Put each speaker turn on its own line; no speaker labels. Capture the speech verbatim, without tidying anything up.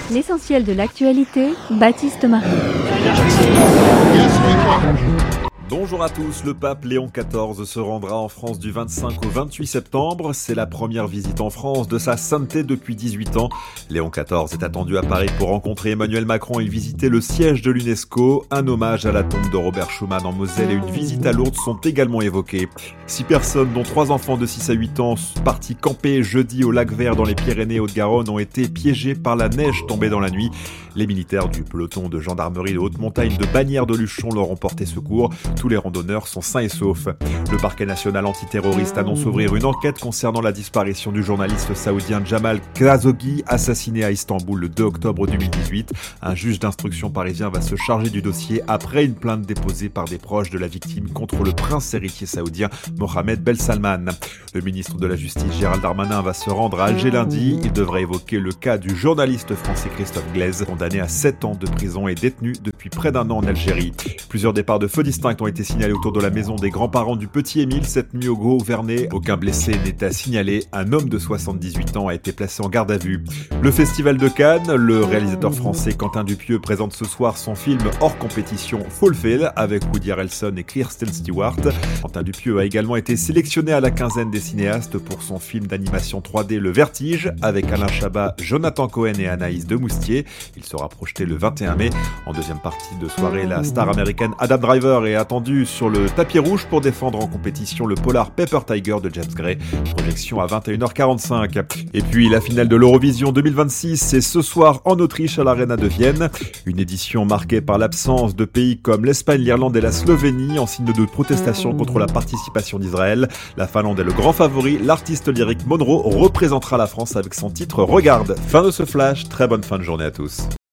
L'essentiel de l'actualité, Baptiste Marie.
Bonjour à tous, le pape Léon quatorze se rendra en France du vingt-cinq au vingt-huit septembre. C'est la première visite en France de sa sainteté depuis dix-huit ans. Léon quatorze est attendu à Paris pour rencontrer Emmanuel Macron et visiter le siège de l'UNESCO. Un hommage à la tombe de Robert Schuman en Moselle et une visite à Lourdes sont également évoqués. Six personnes, dont trois enfants de six à huit ans, partis camper jeudi au lac Vert dans les Pyrénées-Haute-Garonne, ont été piégés par la neige tombée dans la nuit. Les militaires du peloton de gendarmerie de haute montagne de Bagnères de Luchon leur ont porté secours. Tous les randonneurs sont sains et saufs. Le parquet national antiterroriste annonce ouvrir une enquête concernant la disparition du journaliste saoudien Jamal Khashoggi, assassiné à Istanbul le deux octobre deux mille dix-huit. Un juge d'instruction parisien va se charger du dossier après une plainte déposée par des proches de la victime contre le prince héritier saoudien Mohammed Ben Salman. Le ministre de la Justice Gérald Darmanin va se rendre à Alger lundi. Il devrait évoquer le cas du journaliste français Christophe Glaise, condamné à sept ans de prison et détenu depuis près d'un an en Algérie. Plusieurs départs de feux distincts ont été signalés autour de la maison des grands-parents du petit Émile cette nuit au Gros-Vernay. Aucun blessé n'est à signaler. Un homme de soixante-dix-huit ans a été placé en garde à vue. Le Festival de Cannes, le réalisateur français Quentin Dupieux présente ce soir son film hors compétition Fulfil avec Woody Harrelson et Kristen Stewart. Quentin Dupieux a également été sélectionné à la quinzaine des cinéastes pour son film d'animation trois D Le Vertige avec Alain Chabat, Jonathan Cohen et Anaïs Demoustier. Il sera projeté le vingt et un mai. En deuxième partie de soirée, la star américaine Adam Driver est attendue sur le tapis rouge pour défendre en compétition le polar Paper Tiger de James Gray. Projection à vingt et une heures quarante-cinq. Et puis la finale de l'Eurovision deux mille vingt-six, c'est ce soir en Autriche à l'Arena de Vienne. Une édition marquée par l'absence de pays comme l'Espagne, l'Irlande et la Slovénie en signe de protestation contre la participation d'Israël. La Finlande est le grand favori. L'artiste lyrique Monroe représentera la France avec son titre Regarde. Fin de ce flash, très bonne fin de journée à tous.